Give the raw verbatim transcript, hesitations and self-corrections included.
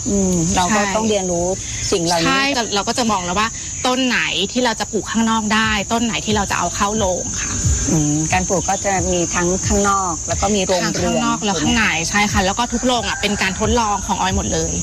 อืมเราก็ต้องเรียนรู้สิ่งเหล่านี้ใช่เราก็จะมองแล้วว่าต้นไหนที่เราจะปลูกข้างนอกได้ต้นไหนที่เราจะเอาเข้าโรงค่ะการปลูกก็จะมีทั้งข้างนอกแล้วก็มีโรงเรือนข้างนอกแล้วข้างในใช่ค่ะแล้วก็ทุกโรงอ่ะเป็นการทดลองของออยหมดเลย